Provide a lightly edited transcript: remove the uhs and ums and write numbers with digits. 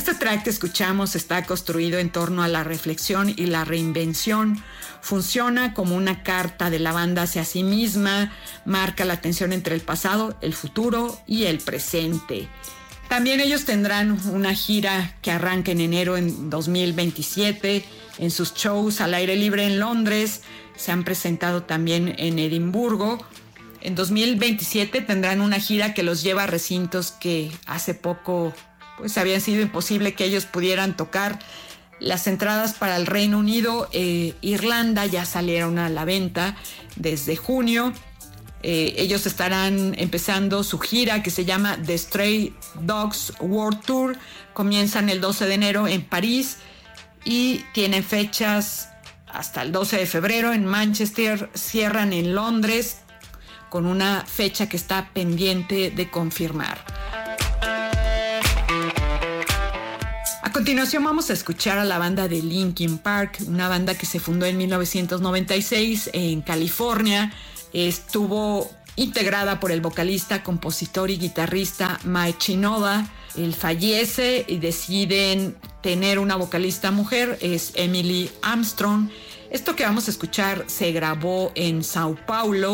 Este track que escuchamos está construido en torno a la reflexión y la reinvención. Funciona como una carta de la banda hacia sí misma, marca la tensión entre el pasado, el futuro y el presente. También ellos tendrán una gira que arranca en enero en 2027 en sus shows al aire libre en Londres. Se han presentado también en Edimburgo. En 2027 tendrán una gira que los lleva a recintos que hace poco pues habían sido imposible que ellos pudieran tocar. Las entradas para el Reino Unido, Irlanda ya salieron a la venta desde junio. Ellos estarán empezando su gira que se llama The Stray Dogs World Tour. Comienzan el 12 de enero en París y tienen fechas hasta el 12 de febrero en Manchester. Cierran en Londres con una fecha que está pendiente de confirmar. A continuación vamos a escuchar a la banda de Linkin Park, una banda que se fundó en 1996 en California. Estuvo integrada por el vocalista, compositor y guitarrista Mike Shinoda. Él fallece y deciden tener una vocalista mujer, es Emily Armstrong. Esto que vamos a escuchar se grabó en Sao Paulo